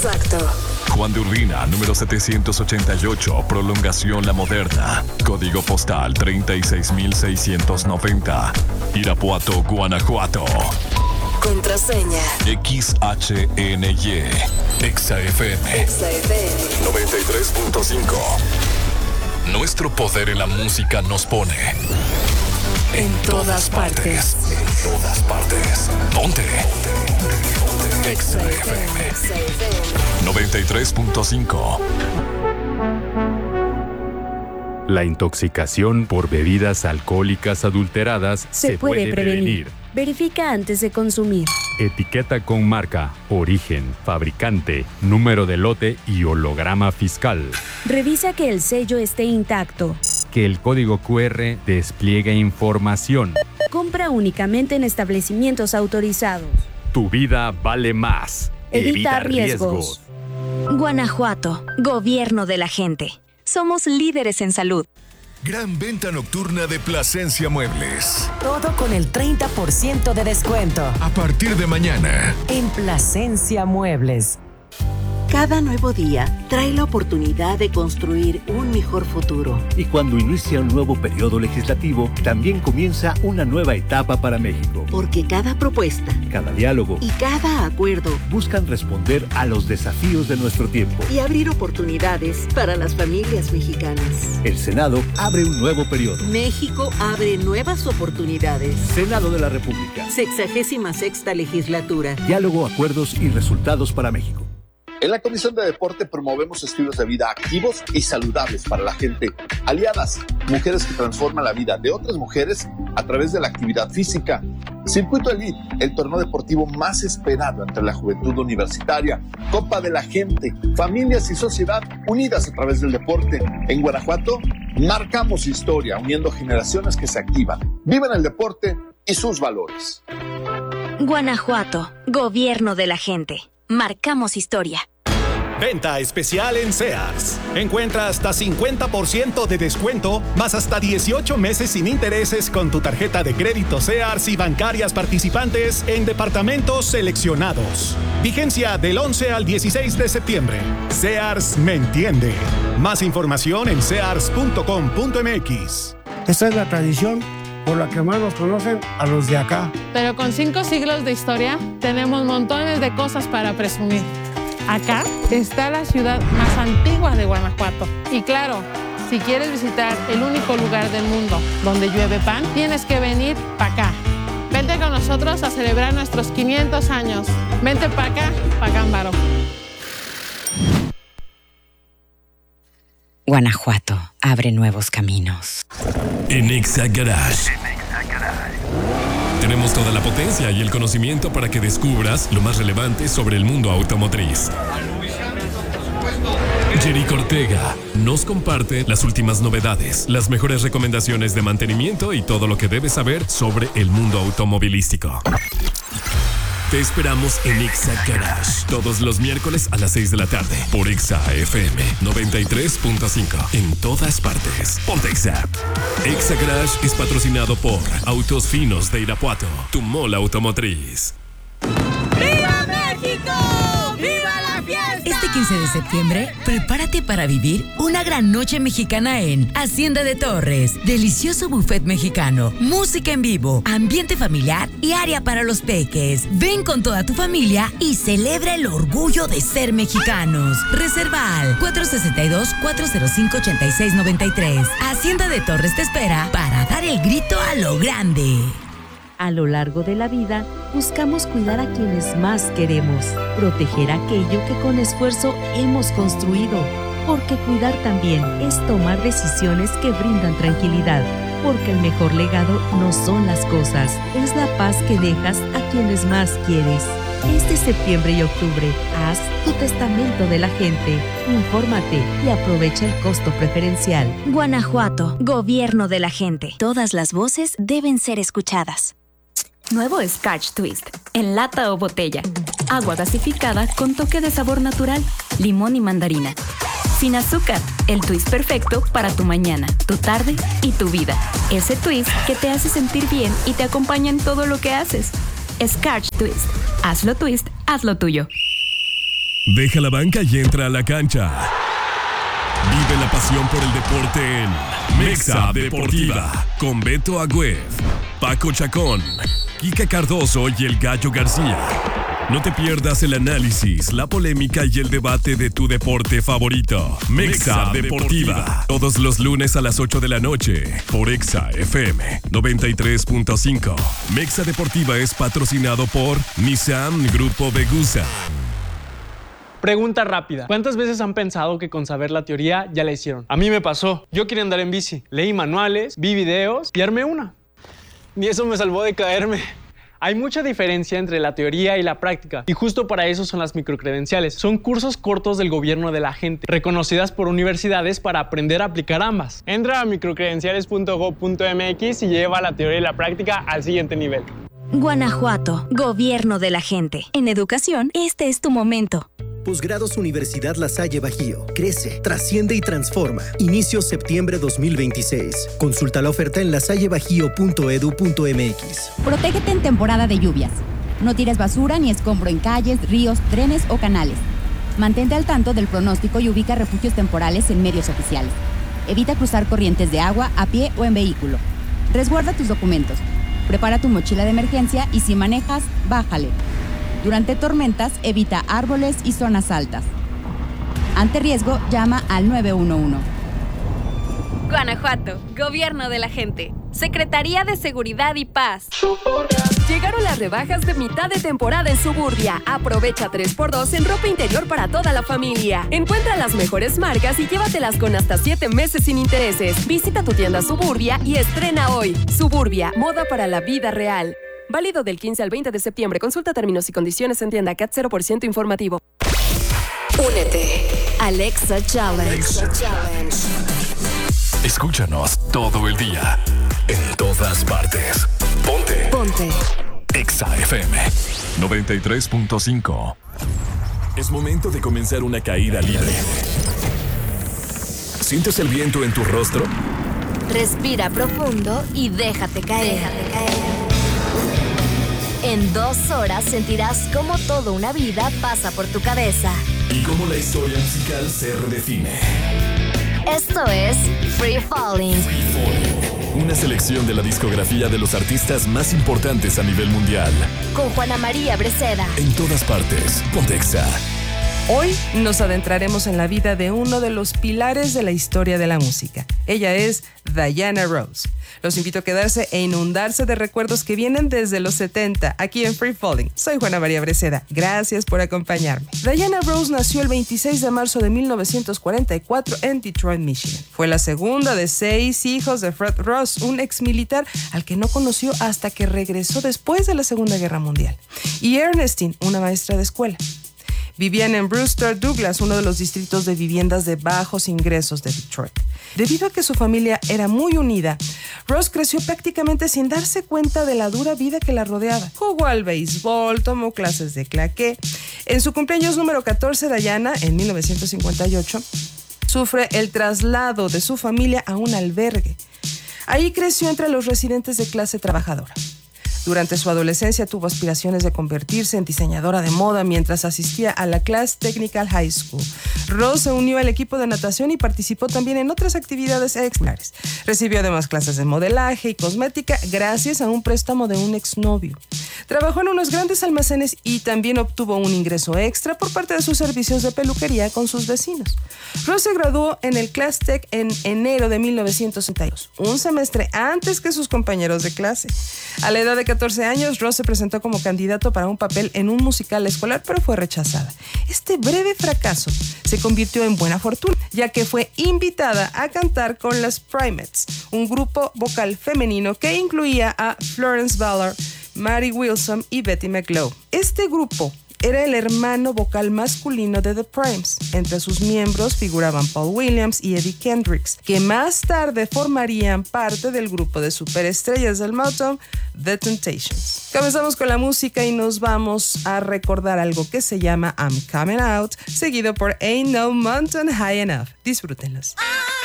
Exacto. Juan de Urbina, número 788, prolongación La Moderna. Código postal 36690. Irapuato, Guanajuato. Contraseña. XHNY. EXA-FM. EXA-FM. 93.5. Nuestro poder en la música nos pone en todas partes. En todas partes. Ponte. EXA-FM. 93.5. La intoxicación por bebidas alcohólicas adulteradas se puede prevenir. Verifica antes de consumir. Etiqueta con marca, origen, fabricante, número de lote y holograma fiscal. Revisa que el sello esté intacto. Que el código QR despliegue información. Compra únicamente en establecimientos autorizados. Tu vida vale más. Evita riesgos. Guanajuato, gobierno de la gente. Somos líderes en salud. Gran venta nocturna de Plasencia Muebles. Todo con el 30% de descuento. A partir de mañana. En Plasencia Muebles. Cada nuevo día trae la oportunidad de construir un mejor futuro. Y cuando inicia un nuevo periodo legislativo, también comienza una nueva etapa para México. Porque cada propuesta, cada diálogo y cada acuerdo buscan responder a los desafíos de nuestro tiempo y abrir oportunidades para las familias mexicanas. El Senado abre un nuevo periodo. México abre nuevas oportunidades. Senado de la República. 66ª legislatura. Diálogo, acuerdos y resultados para México. En la Comisión de Deporte promovemos estilos de vida activos y saludables para la gente. Aliadas, mujeres que transforman la vida de otras mujeres a través de la actividad física. Circuito Elite, el torneo deportivo más esperado entre la juventud universitaria. Copa de la gente, familias y sociedad unidas a través del deporte. En Guanajuato, marcamos historia, uniendo generaciones que se activan, viven el deporte y sus valores. Guanajuato, gobierno de la gente. Marcamos historia. Venta especial en Sears. Encuentra hasta 50% de descuento, más hasta 18 meses sin intereses con tu tarjeta de crédito Sears y bancarias participantes en departamentos seleccionados. Vigencia del 11 al 16 de septiembre. Sears me entiende. Más información en sears.com.mx. Esta es la tradición por la que más nos conocen a los de acá. Pero con 5 siglos de historia, tenemos montones de cosas para presumir. Acá está la ciudad más antigua de Guanajuato. Y claro, si quieres visitar el único lugar del mundo donde llueve pan, tienes que venir para acá. Vente con nosotros a celebrar nuestros 500 años. Vente para acá, pa' Gámbaro. Guanajuato abre nuevos caminos. En EXA Garage. Tenemos toda la potencia y el conocimiento para que descubras lo más relevante sobre el mundo automotriz. Jerico Ortega nos comparte las últimas novedades, las mejores recomendaciones de mantenimiento y todo lo que debes saber sobre el mundo automovilístico. Te esperamos en EXA Garage todos los miércoles a las 6 de la tarde por EXA-FM 93.5 en todas partes. Ponte EXA. EXA Garage es patrocinado por Autos Finos de Irapuato, tu mall automotriz. ¡Viva México! ¡Viva la fiesta! Este 15 de septiembre, prepárate para vivir una gran noche mexicana en Hacienda de Torres. Delicioso buffet mexicano, música en vivo, ambiente familiar y área para los peques. Ven con toda tu familia y celebra el orgullo de ser mexicanos. Reserva al 462-405-8693. Hacienda de Torres te espera para dar el grito a lo grande. A lo largo de la vida, buscamos cuidar a quienes más queremos, proteger aquello que con esfuerzo hemos construido, porque cuidar también es tomar decisiones que brindan tranquilidad, porque el mejor legado no son las cosas, es la paz que dejas a quienes más quieres. Este septiembre y octubre, haz tu testamento de la gente, infórmate y aprovecha el costo preferencial. Guanajuato, gobierno de la gente. Todas las voces deben ser escuchadas. Nuevo Scotch Twist, en lata o botella. Agua gasificada con toque de sabor natural, limón y mandarina. Sin azúcar, el twist perfecto para tu mañana, tu tarde y tu vida. Ese twist que te hace sentir bien y te acompaña en todo lo que haces. Scotch Twist. Hazlo twist, hazlo tuyo. Deja la banca y entra a la cancha. Vive la pasión por el deporte en Mexa Deportiva con Beto Agüed, Paco Chacón, Kika Cardoso y el Gallo García. No te pierdas el análisis, la polémica y el debate de tu deporte favorito. Mexa Deportiva. Todos los lunes a las 8 de la noche por Exa FM 93.5. Mexa Deportiva es patrocinado por Nissan Grupo Vegusa. Pregunta rápida. ¿Cuántas veces han pensado que con saber la teoría ya la hicieron? A mí me pasó. Yo quería andar en bici. Leí manuales, vi videos y armé una. Ni eso me salvó de caerme. Hay mucha diferencia entre la teoría y la práctica, y justo para eso son las microcredenciales. Son cursos cortos del gobierno de la gente, reconocidas por universidades para aprender a aplicar ambas. Entra a microcredenciales.gov.mx y lleva la teoría y la práctica al siguiente nivel. Guanajuato, gobierno de la gente. En educación, este es tu momento. Posgrados Universidad La Salle Bajío. Crece, trasciende y transforma. Inicio septiembre 2026. Consulta la oferta en lasallebajío.edu.mx. Protégete en temporada de lluvias. No tires basura ni escombro en calles, ríos, trenes o canales. Mantente al tanto del pronóstico y ubica refugios temporales en medios oficiales. Evita cruzar corrientes de agua a pie o en vehículo. Resguarda tus documentos. Prepara tu mochila de emergencia y si manejas, bájale. Durante tormentas, evita árboles y zonas altas. Ante riesgo, llama al 911. Guanajuato, gobierno de la gente. Secretaría de Seguridad y Paz. Llegaron las rebajas de mitad de temporada en Suburbia. Aprovecha 3x2 en ropa interior para toda la familia. Encuentra las mejores marcas y llévatelas con hasta 7 meses sin intereses. Visita tu tienda Suburbia y estrena hoy. Suburbia, moda para la vida real. Válido del 15 al 20 de septiembre. Consulta términos y condiciones en tienda CAT 0% informativo. Únete. Alexa Challenge. Escúchanos todo el día, en todas partes. Ponte. Exa FM 93.5. Es momento de comenzar una caída libre. ¿Sientes el viento en tu rostro? Respira profundo y déjate caer. En 2 horas sentirás cómo toda una vida pasa por tu cabeza. Y cómo la historia musical se redefine. Esto es Free Falling. Una selección de la discografía de los artistas más importantes a nivel mundial. Con Juana María Breceda. En todas partes, ponte Exa. Hoy nos adentraremos en la vida de uno de los pilares de la historia de la música. Ella es Diana Ross. Los invito a quedarse e inundarse de recuerdos que vienen desde los 70, aquí en Free Falling. Soy Juana María Breceda. Gracias por acompañarme. Diana Ross nació el 26 de marzo de 1944 en Detroit, Michigan. Fue la segunda de 6 hijos de Fred Ross, un exmilitar al que no conoció hasta que regresó después de la Segunda Guerra Mundial, y Ernestine, una maestra de escuela. Vivían en Brewster Douglas, uno de los distritos de viviendas de bajos ingresos de Detroit. Debido a que su familia era muy unida, Ross creció prácticamente sin darse cuenta de la dura vida que la rodeaba. Jugó al béisbol, tomó clases de claqué. En su cumpleaños número 14, Diana, en 1958, sufre el traslado de su familia a un albergue. Ahí creció entre los residentes de clase trabajadora. Durante su adolescencia tuvo aspiraciones de convertirse en diseñadora de moda mientras asistía a la Class Technical High School. Ross se unió al equipo de natación y participó también en otras actividades extraescolares. Recibió además clases de modelaje y cosmética gracias a un préstamo de un exnovio. Trabajó en unos grandes almacenes y también obtuvo un ingreso extra por parte de sus servicios de peluquería con sus vecinos. Ross se graduó en el Class Tech en enero de 1962, un semestre antes que sus compañeros de clase. A la edad de 14 años, Ross se presentó como candidato para un papel en un musical escolar, pero fue rechazada. Este breve fracaso se convirtió en buena fortuna, ya que fue invitada a cantar con las Primates, un grupo vocal femenino que incluía a Florence Ballard, Mary Wilson y Betty McGlow. Este grupo era el hermano vocal masculino de The Primes. Entre sus miembros figuraban Paul Williams y Eddie Kendricks, que más tarde formarían parte del grupo de superestrellas del Motown, The Temptations. Comenzamos con la música y nos vamos a recordar algo que se llama I'm Coming Out, seguido por Ain't No Mountain High Enough. Disfrútenlos.